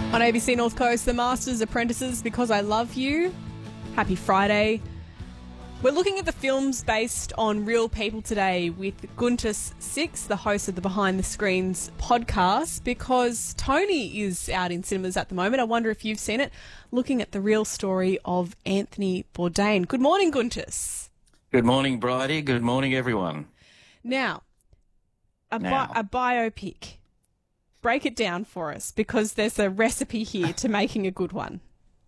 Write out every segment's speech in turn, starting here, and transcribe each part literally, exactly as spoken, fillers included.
On A B C North Coast, The Masters Apprentices, Because I Love You. Happy Friday. We're looking at the films based on real people today with Guntus Six, the host of the Behind the Screens podcast, because Tony is out in cinemas at the moment. I wonder if you've seen it, looking at the real story of Anthony Bourdain. Good morning, Guntus. Good morning, Bridie. Good morning, everyone. Now, a, Now. Bi- a biopic. Break it down for us, because there's a recipe here to making a good one.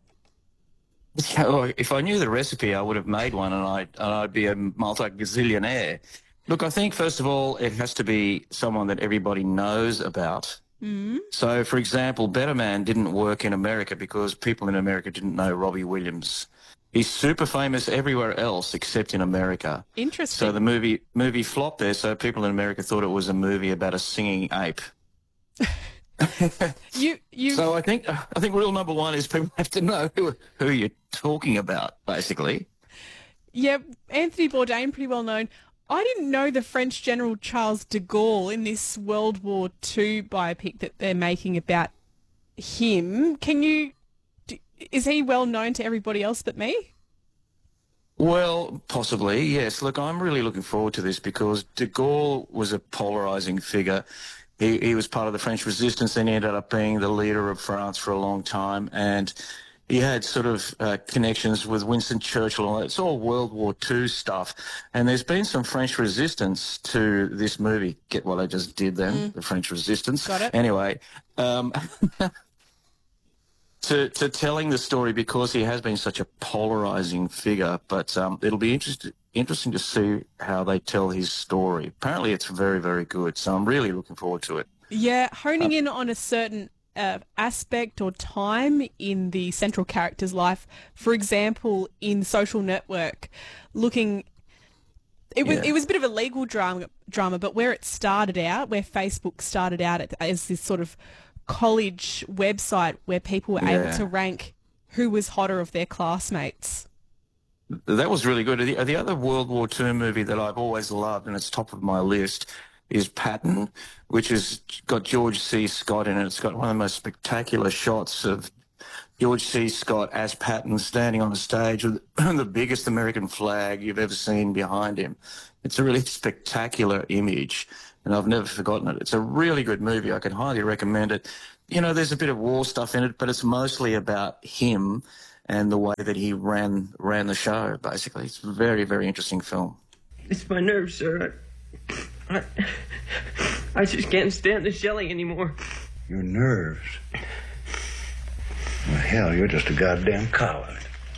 Oh, if I knew the recipe, I would have made one, and I'd, and I'd be a multi-gazillionaire. Look, I think, first of all, it has to be someone that everybody knows about. Mm. So, for example, Better Man didn't work in America because people in America didn't know Robbie Williams. He's super famous everywhere else except in America. Interesting. So the movie movie flopped there, so people in America thought it was a movie about a singing ape. you, you. So I think I think rule number one is people have to know who who you're talking about, basically. Yeah, Anthony Bourdain, pretty well known. I didn't know the French General Charles de Gaulle in this World War Two biopic that they're making about him. Can you? Do, is he well known to everybody else but me? Well, possibly, yes. Look, I'm really looking forward to this because de Gaulle was a polarising figure. He, he was part of the French resistance, and he ended up being the leader of France for a long time. And he had sort of uh, connections with Winston Churchill. And all that. It's all World War Two stuff. And there's been some French resistance to this movie. Get what I just did then, mm. the French resistance. Got it. Anyway, um, to, to telling the story because he has been such a polarising figure. But um, it'll be interesting. Interesting to see how they tell his story. Apparently it's very, very good, so I'm really looking forward to it. Yeah, honing uh, in on a certain uh, aspect or time in the central character's life. For example, in Social Network, looking... It was, yeah. it was a bit of a legal drama, drama, but where it started out, where Facebook started out as this sort of college website where people were yeah. able to rank who was hotter of their classmates. That was really good. The, the other World War Two movie that I've always loved, and it's top of my list, is Patton, which has got George C. Scott in it. It's got one of the most spectacular shots of George C. Scott as Patton standing on a stage with the biggest American flag you've ever seen behind him. It's a really spectacular image, and I've never forgotten it. It's a really good movie. I can highly recommend it. You know, there's a bit of war stuff in it, but it's mostly about him and the way that he ran ran the show, basically. It's a very, very interesting film. It's my nerves, sir. I, I, I just can't stand the shelling anymore. Your nerves? Well, hell, you're just a goddamn coward.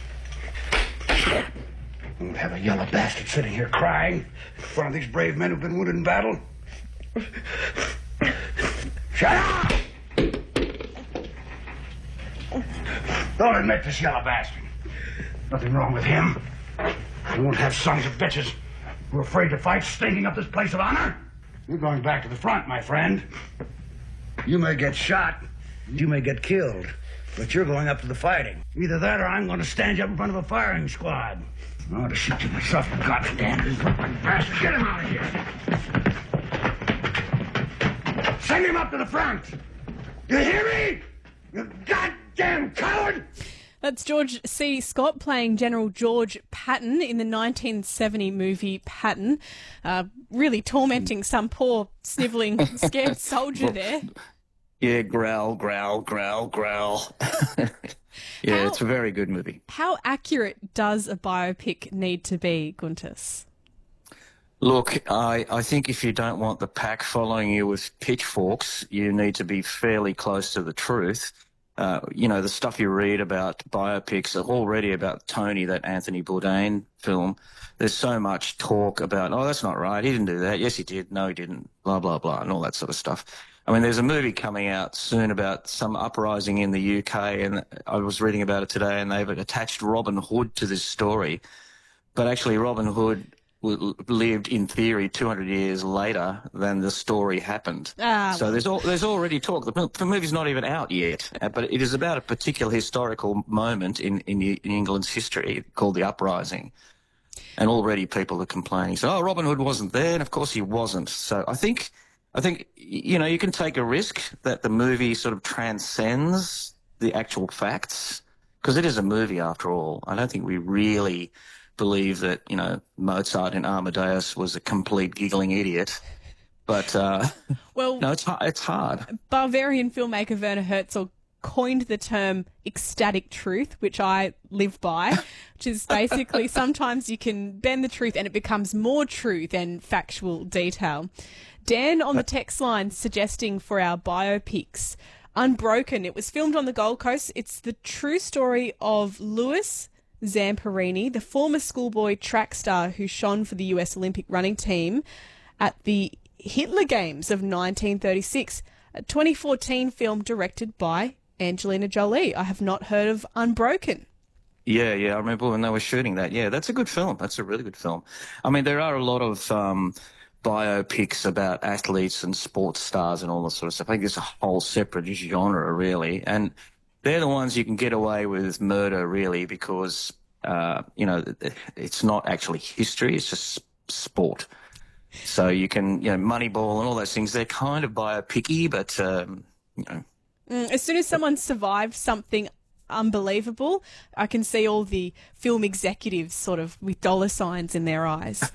You have a yellow bastard sitting here crying in front of these brave men who've been wounded in battle. Shut up! Don't admit this yellow bastard. Nothing wrong with him. You won't have sons of bitches who are afraid to fight stinking up this place of honor. You're going back to the front, my friend. You may get shot, you may get killed, but you're going up to the fighting. Either that or I'm going to stand you up in front of a firing squad. I ought to shoot you myself, you goddamn bastard. Get him out of here. Send him up to the front. You hear me? You goddamn coward! That's George C. Scott playing General George Patton in the nineteen seventy movie Patton, uh, really tormenting some poor, snivelling, scared soldier there. Yeah, growl, growl, growl, growl. yeah, how, it's a very good movie. How accurate does a biopic need to be, Guntus? Look, I, I think if you don't want the pack following you with pitchforks, you need to be fairly close to the truth. Uh, you know, the stuff you read about biopics are already about Tony, that Anthony Bourdain film. There's so much talk about, oh, that's not right. He didn't do that. Yes, he did. No, he didn't. Blah, blah, blah, and all that sort of stuff. I mean, there's a movie coming out soon about some uprising in the U K, and I was reading about it today, and they've attached Robin Hood to this story. But actually, Robin Hood lived in theory two hundred years later than the story happened. Ah, so there's all, there's already talk. The, the movie's not even out yet, but it is about a particular historical moment in, in, in England's history called the Uprising. And already people are complaining. So, oh, Robin Hood wasn't there, and of course he wasn't. So I think, I think, you know, you can take a risk that the movie sort of transcends the actual facts, because it is a movie after all. I don't think we really believe that, you know, Mozart in Amadeus was a complete giggling idiot. But, uh, well, no, it's, it's hard. Bavarian filmmaker Werner Herzog coined the term ecstatic truth, which I live by, which is basically sometimes you can bend the truth and it becomes more true than factual detail. Dan on the text line suggesting for our biopics, Unbroken. It was filmed on the Gold Coast. It's the true story of Louis Zamperini, the former schoolboy track star who shone for the U S Olympic running team at the Hitler Games of nineteen thirty-six, a twenty fourteen film directed by Angelina Jolie. I have not heard of Unbroken. Yeah, yeah, I remember when they were shooting that. Yeah, that's a good film. That's a really good film. I mean, there are a lot of um, biopics about athletes and sports stars and all that sort of stuff. I think it's a whole separate genre, really. And they're the ones you can get away with murder, really, because, uh, you know, it's not actually history. It's just sport. So you can, you know, Moneyball and all those things, they're kind of biopicky, but, um, you know. Mm, as soon as someone survived something unbelievable, I can see all the film executives sort of with dollar signs in their eyes.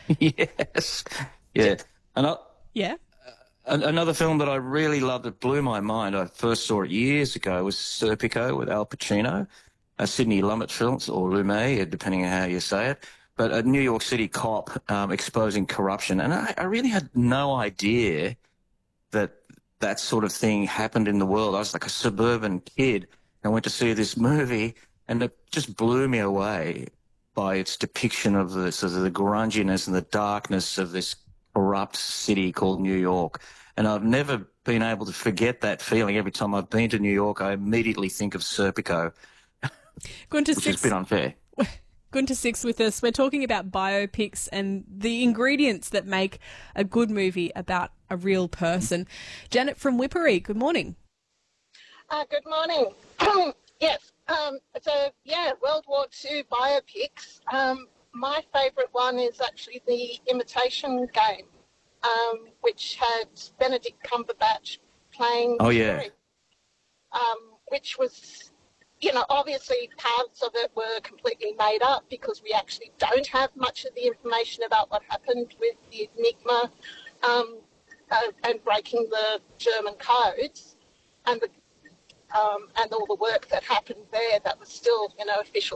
Yes. Yeah. Another, yeah. Another film that I really loved that blew my mind, I first saw it years ago, was Serpico with Al Pacino, a Sidney Lumet film, or Lumet, depending on how you say it. But a New York City cop um, exposing corruption. And I, I really had no idea that that sort of thing happened in the world. I was like a suburban kid. I went to see this movie, and it just blew me away by its depiction of the, sort of the grunginess and the darkness of this corrupt city called New York. And I've never been able to forget that feeling. Every time I've been to New York, I immediately think of Serpico, Gunter which Six, is a bit unfair. Gunter Six with us. We're talking about biopics and the ingredients that make a good movie about a real person. Janet from Whippery, good morning. Uh, good morning. Yes, um, so, yeah, World War Two biopics. Um, my favourite one is actually The Imitation Game, um, which had Benedict Cumberbatch playing Oh, yeah. Fury, um, which was, you know, obviously parts of it were completely made up because we actually don't have much of the information about what happened with the Enigma um, uh, and breaking the German codes and the Um, and all the work that happened there that was still, you know, official